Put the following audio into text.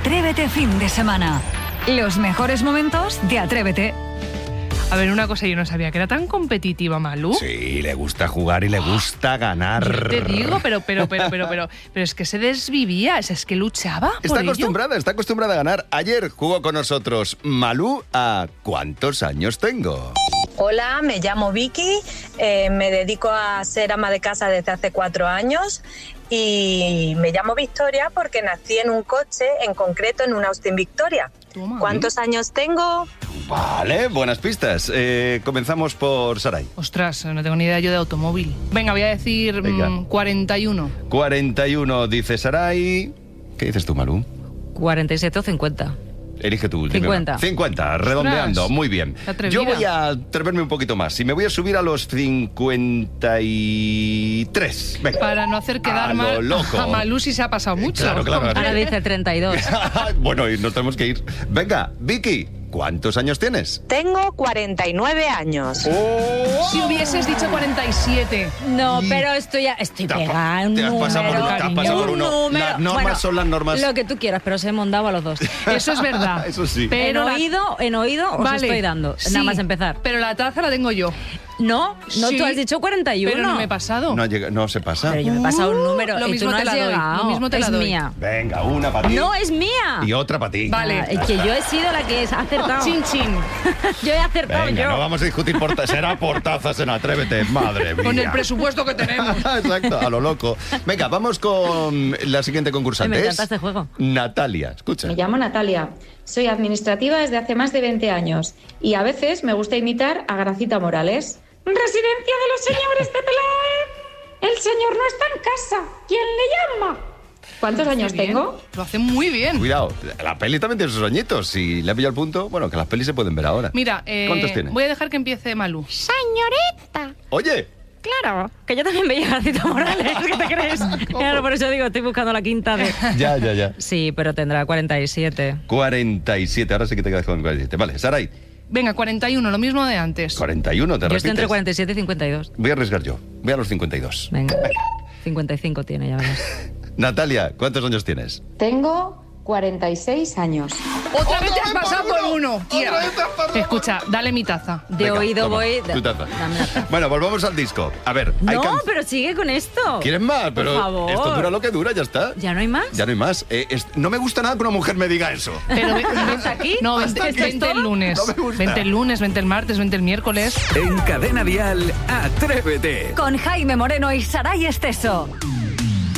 Atrévete fin de semana. Los mejores momentos de Atrévete. A ver, una cosa, yo no sabía que era tan competitiva, Malú. Sí, le gusta jugar y le gusta ganar. Yo te digo, pero es que se desvivía, es que luchaba por ello. Está acostumbrada a ganar. Ayer jugó con nosotros Malú a ¿cuántos años tengo? Hola, me llamo Vicky, me dedico a ser ama de casa desde hace 4 años y me llamo Victoria porque nací en un coche, en concreto en un Austin Victoria. Toma. ¿Cuántos años tengo? Vale, buenas pistas. Comenzamos por Saray. Ostras, no tengo ni idea yo de automóvil. Venga, voy a decir 41. 41 dice Saray. ¿Qué dices tú, Malú? 47 o 50. Elige tú. 50. 50, redondeando. Ostras, muy bien. Yo voy a atreverme un poquito más y me voy a subir a los 53. Venga. Para no hacer quedar mal loco. a Malú si se ha pasado mucho. Claro. Ahora dice 32. Bueno, y nos tenemos que ir. Venga, Vicky, ¿cuántos años tienes? Tengo 49 años. ¡Oh! Si hubieses dicho 47. No, pero estoy pegada en un Te has pasado por uno. número. Las normas son las normas. Lo que tú quieras, pero os he mondado a los dos. Eso es verdad. Eso sí. Pero en oído os Vale, estoy dando, sí, nada más empezar. Pero la taza la tengo yo. No, Sí, tú has dicho 41. Pero no me he pasado. No se pasa. Pero yo me he pasado un número lo y mismo tú no te has la doy, llegado. lo mismo te la es doy. mía. Venga, una para ti. No, es mía. Y otra para ti. Vale. Es que yo he sido la que ha acertado. Chin, chin. Yo he acertado Venga, yo. no vamos a discutir será por tazas en Atrévete, madre mía. Con el presupuesto que tenemos. Exacto, a lo loco. Venga, vamos con la siguiente concursante. Me encanta este juego. Natalia, escucha. Me llamo Natalia, soy administrativa desde hace más de 20 años y a veces me gusta imitar a Gracita Morales. Residencia de los señores de Belén. El señor no está en casa. ¿Quién le llama? ¿Cuántos años Bien. tengo? Lo hace muy bien. Cuidado, la peli también tiene sus añitos. Si le ha pillado el punto, bueno, que las pelis se pueden ver ahora. Mira, ¿Cuántos tiene? voy a dejar que empiece Malú. Señorita. Oye, Claro, que yo también veía a Gracita Morales. ¿Qué te crees? Claro, por eso digo, estoy buscando la quinta de... ya. Sí, pero tendrá 47. 47, ahora sí que te quedas con 47. Vale, Saray, Venga, 41, lo mismo de antes. 41, te Yo repites. estoy entre 47 y 52. Voy a arriesgar yo, voy a los 52. Venga. 55 tiene, ya verás. Natalia, ¿cuántos años tienes? Tengo 46 años. Otra vez te has vez pasado por por uno. uno, tía. Otra vez te has pasado Escucha, dale mi taza. De Venga, oído toma, voy... tu taza. Dame la taza. Bueno, volvamos al disco. A ver, hay No, pero sigue con esto. ¿Quieres más? Pero Por favor. esto dura lo que dura, ya está. ¿Ya no hay más? Ya no hay más. No me gusta nada que una mujer me diga eso. Pero ¿Hasta aquí? No, ¿Hasta aquí? vente el lunes. No me gusta. Vente el lunes, vente el martes, vente el miércoles. En Cadena Dial, Atrévete. Con Jaime Moreno y Saray Esteso.